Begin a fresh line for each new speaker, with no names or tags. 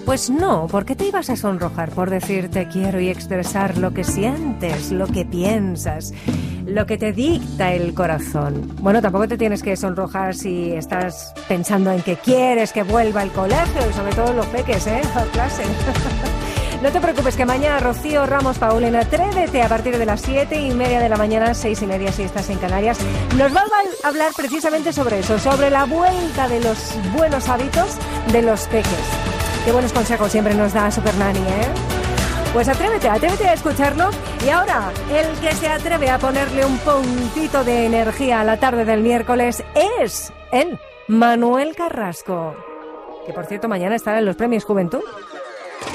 Pues no, ¿por qué te ibas a sonrojar por decir te quiero y expresar lo que sientes, lo que piensas, lo que te dicta el corazón? Bueno, tampoco te tienes que sonrojar si estás pensando en que quieres que vuelva el colegio y sobre todo los peques, a clase. No te preocupes, que mañana Rocío Ramos Paulina, Atrévete a partir de las 7:30 de la mañana, 6:30 si estás en Canarias, nos va a hablar precisamente sobre eso, sobre la vuelta de los buenos hábitos de los peques. Qué buenos consejos siempre nos da Super Nanny, Pues atrévete a escucharlo. Y ahora, el que se atreve a ponerle un puntito de energía a la tarde del miércoles es él, Manuel Carrasco, que por cierto mañana estará en los Premios Juventud.